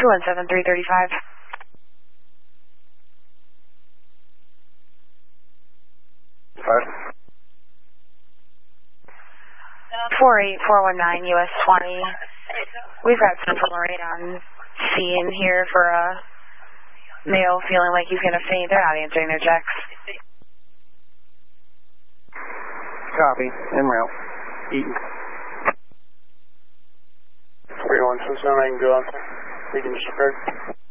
217-335. 48419 US 20. We've got Central Marine on scene here for a male feeling like he's going to faint. They're not answering their checks. Copy. En route. Eaton. 4177, I can go on. You can just approach.